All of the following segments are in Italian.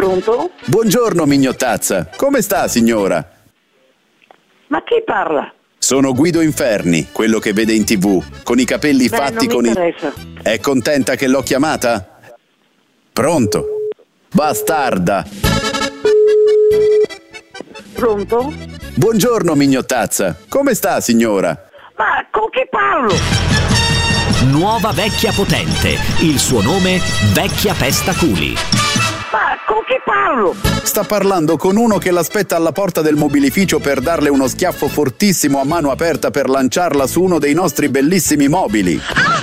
Pronto? Buongiorno, mignottazza. Come sta, signora? Ma chi parla? Sono Guido Inferni, quello che vede in TV, con i capelli fatti non con mi interessa. È contenta che l'ho chiamata? Pronto? Bastarda! Pronto? Buongiorno, mignottazza. Come sta, signora? Ma con chi parlo? Nuova vecchia potente. Il suo nome Vecchia Pestaculi. Ma con chi parlo? Sta parlando con uno che l'aspetta alla porta del mobilificio per darle uno schiaffo fortissimo a mano aperta per lanciarla su uno dei nostri bellissimi mobili.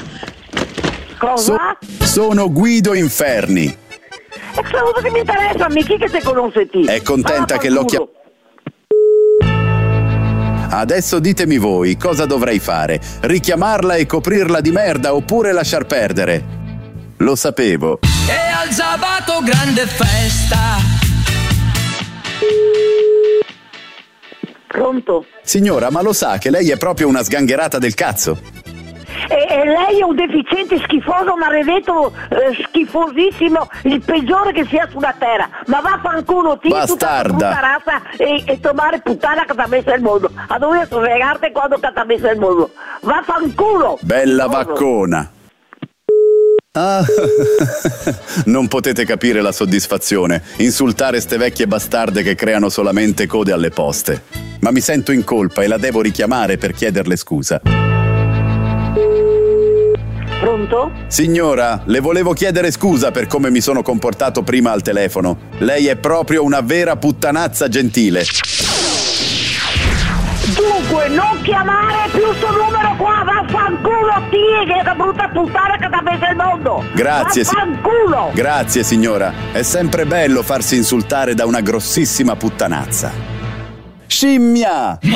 Cosa? Sono Guido Inferni. E cosa che mi interessa? A me chi che te conosce te? È contenta che l'ho chiamata? Adesso ditemi voi, cosa dovrei fare? Richiamarla e coprirla di merda oppure lasciar perdere? Lo sapevo. E al sabato grande festa. Pronto? Signora, ma lo sa che lei è proprio una sgangherata del cazzo? E lei è un deficiente schifoso, maledetto, schifosissimo, il peggiore che sia sulla terra. Ma vaffanculo, ti Bastarda. tutta la razza e tomare puttana che ti ha messo il mondo. A dove fregarti quando ti ha messo il mondo? Vaffanculo! Bella Schifoso. vaccona. Ah, non potete capire la soddisfazione. Insultare ste vecchie bastarde che creano solamente code alle poste. Ma mi sento in colpa e la devo richiamare per chiederle scusa. Pronto? Signora, le volevo chiedere scusa per come mi sono comportato prima al telefono. Lei è proprio una vera puttanazza gentile. Dunque, non chiamare più sto numero qua, vaffanculo, ti, che è una brutta puttana che ti ha messo il mondo. Grazie, vaffanculo. Grazie, signora. È sempre bello farsi insultare da una grossissima puttanazza. Scimmia!